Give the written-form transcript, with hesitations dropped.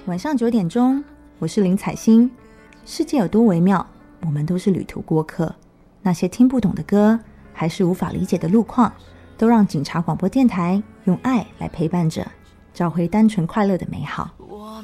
晚上9点钟，我是林采欣。世界有多微妙，我们都是旅途过客。那些听不懂的歌，还是无法理解的路况，都让警察广播电台用爱来陪伴着，找回单纯快乐的美好。